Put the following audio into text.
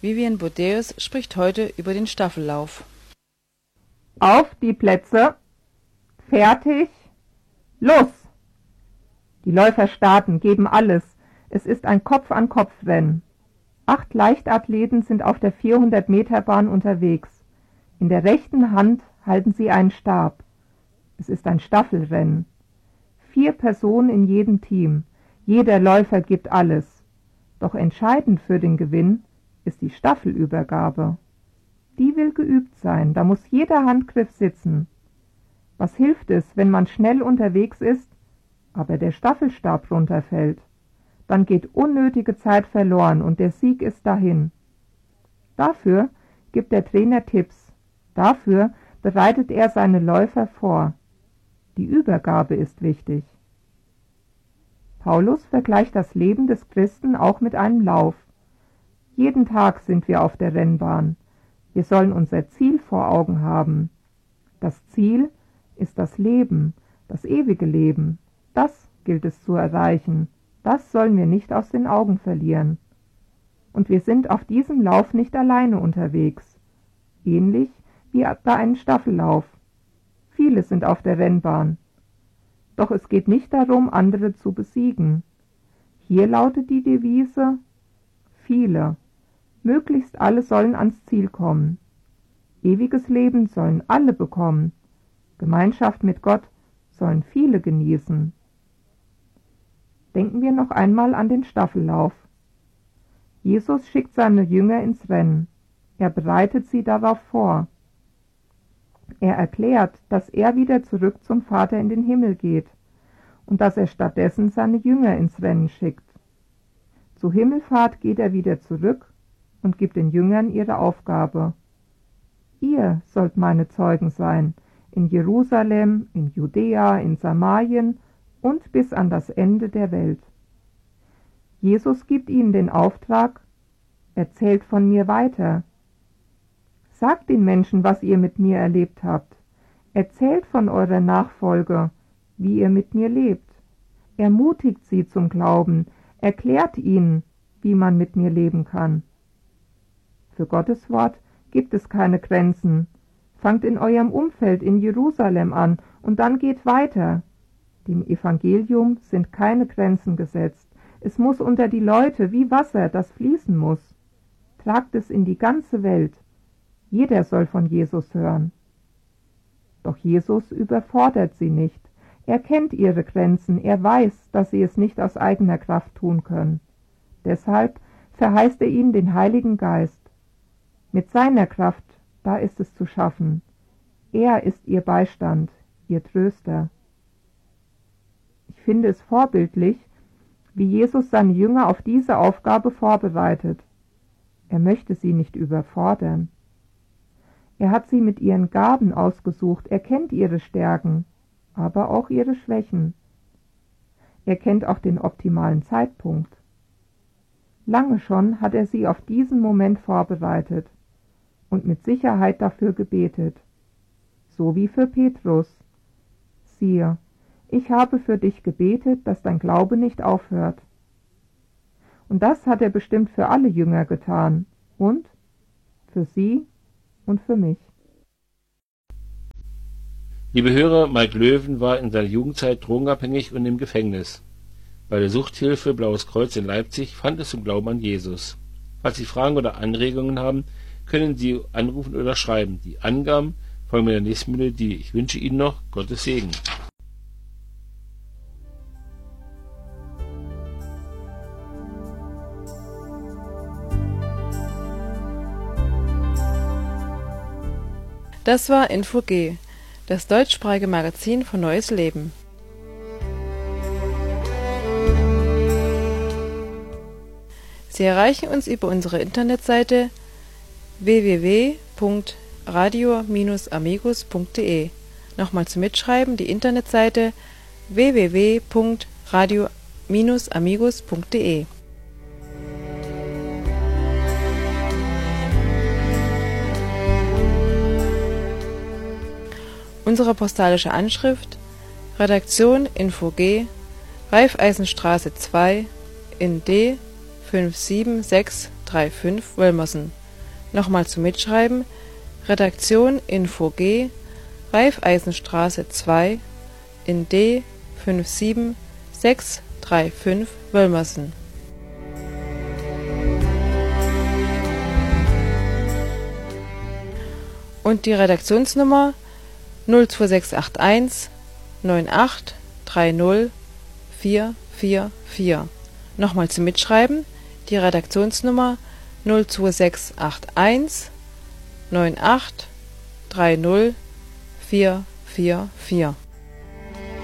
Vivian Bodeus spricht heute über den Staffellauf. Auf die Plätze, fertig, los! Die Läufer starten, geben alles. Es ist ein Kopf-an-Kopf-Rennen. 8 Leichtathleten sind auf der 400-Meter-Bahn unterwegs. In der rechten Hand halten sie einen Stab. Es ist ein Staffelrennen. 4 Personen in jedem Team. Jeder Läufer gibt alles. Doch entscheidend für den Gewinn ist die Staffelübergabe. Die will geübt sein, da muss jeder Handgriff sitzen. Was hilft es, wenn man schnell unterwegs ist, aber der Staffelstab runterfällt? Dann geht unnötige Zeit verloren und der Sieg ist dahin. Dafür gibt der Trainer Tipps. Dafür bereitet er seine Läufer vor. Die Übergabe ist wichtig. Paulus vergleicht das Leben des Christen auch mit einem Lauf. Jeden Tag sind wir auf der Rennbahn. Wir sollen unser Ziel vor Augen haben. Das Ziel ist das Leben, das ewige Leben. Das gilt es zu erreichen. Das sollen wir nicht aus den Augen verlieren. Und wir sind auf diesem Lauf nicht alleine unterwegs. Ähnlich wie bei einem Staffellauf. Viele sind auf der Rennbahn. Doch es geht nicht darum, andere zu besiegen. Hier lautet die Devise: viele. Möglichst alle sollen ans Ziel kommen. Ewiges Leben sollen alle bekommen. Gemeinschaft mit Gott sollen viele genießen. Denken wir noch einmal an den Staffellauf. Jesus schickt seine Jünger ins Rennen. Er bereitet sie darauf vor. Er erklärt, dass er wieder zurück zum Vater in den Himmel geht und dass er stattdessen seine Jünger ins Rennen schickt. Zur Himmelfahrt geht er wieder zurück und gibt den Jüngern ihre Aufgabe. Ihr sollt meine Zeugen sein, in Jerusalem, in Judäa, in Samarien und bis an das Ende der Welt. Jesus gibt ihnen den Auftrag: erzählt von mir weiter. Sagt den Menschen, was ihr mit mir erlebt habt. Erzählt von eurer Nachfolge, wie ihr mit mir lebt. Ermutigt sie zum Glauben, erklärt ihnen, wie man mit mir leben kann. Für Gottes Wort gibt es keine Grenzen. Fangt in eurem Umfeld in Jerusalem an und dann geht weiter. Dem Evangelium sind keine Grenzen gesetzt. Es muss unter die Leute wie Wasser, das fließen muss. Tragt es in die ganze Welt. Jeder soll von Jesus hören. Doch Jesus überfordert sie nicht. Er kennt ihre Grenzen. Er weiß, dass sie es nicht aus eigener Kraft tun können. Deshalb verheißt er ihnen den Heiligen Geist. Mit seiner Kraft, da ist es zu schaffen. Er ist ihr Beistand, ihr Tröster. Ich finde es vorbildlich, wie Jesus seine Jünger auf diese Aufgabe vorbereitet. Er möchte sie nicht überfordern. Er hat sie mit ihren Gaben ausgesucht, er kennt ihre Stärken, aber auch ihre Schwächen. Er kennt auch den optimalen Zeitpunkt. Lange schon hat er sie auf diesen Moment vorbereitet und mit Sicherheit dafür gebetet, so wie für Petrus. Siehe, ich habe für dich gebetet, dass dein Glaube nicht aufhört. Und das hat er bestimmt für alle Jünger getan und für sie und für mich. Liebe Hörer, Mike Löwen war in seiner Jugendzeit drogenabhängig und im Gefängnis. Bei der Suchthilfe Blaues Kreuz in Leipzig fand es zum Glauben an Jesus. Falls Sie Fragen oder Anregungen haben, können Sie anrufen oder schreiben. Die Angaben folgen mit der nächsten Melodie. Ich wünsche Ihnen noch Gottes Segen. Das war Info-G, das deutschsprachige Magazin von Neues Leben. Sie erreichen uns über unsere Internetseite www.radio-amigos.de. Nochmal zum Mitschreiben, die Internetseite www.radio-amigos.de. Unsere postalische Anschrift: Redaktion Info-G, Raiffeisenstraße 2 in D 576 635 Wölmersen. Nochmal zum Mitschreiben: Redaktion Info G, Raiffeisenstraße 2 in D 57635 Wölmersen. Und die Redaktionsnummer 02681 9830 444. Nochmal zum Mitschreiben: die Redaktionsnummer 02681 9830 444.